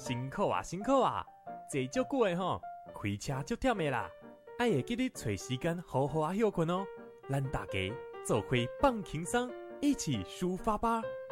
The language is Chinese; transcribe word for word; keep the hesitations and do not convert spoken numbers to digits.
辛苦啊辛苦啊，坐足久的吼，开车足忝的啦，爱会记得找时间好好啊休困哦。咱大家做伙放轻松，一起抒发吧。